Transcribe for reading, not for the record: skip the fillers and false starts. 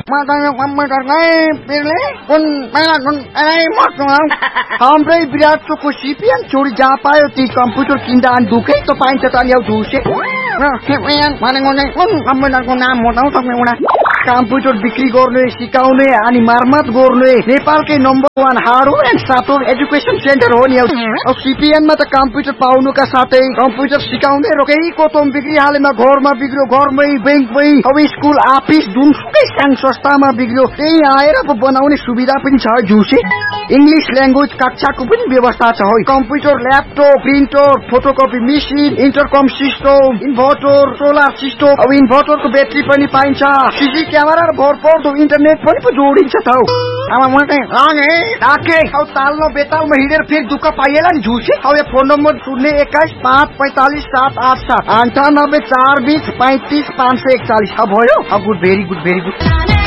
matanya komputer ngai pilih pun हाम्रै विराटको CPN चोरी जहाँ पायो ती कम्प्युटर किन्दा अनि दुखै त पाइन्छ त अनि धुसे भनेको चाहिँ कुन कम्प्युटरको नाम बताउँ तपाईँ एउटा कम्प्युटर बिक्री गर्ने सिकाउने अनि मर्मत गर्ने नेपालकै number 1 hardware and software education centre हो नि सिपिएनमा त कम्प्युटर पाउनुका साथै कम्प्युटर सिकाउने र केही कोतम बिक्री हालेमा घरमा बिग्रियो घरमै बैंकमै अब स्कुल अफिस जुनसुकै साङ संस्थामा बिग्रियो त्यही आएर बनाउने सुविधा पनि छ जुसे इंग्लिश ल्याङ्ग्वेज कक्षाको पनि व्यवस्था छ है computer laptop printer photocopy machine इन्टरकम system inverter solar system अब इन्भर्टरको ब्याट्री पनि पाइन्छ सीसी क्यामेरा र भरपर्दो इन्टरनेट पनि जोडिन्छ त अब म चाहिँ राखे अब ताल्नो बेतालमा हिँडेर फेरि दुःख पाइएला नि झुसे अब यो फोन नम्बर 021545787 9842350541 अब भयो अब गुड भेरी गुड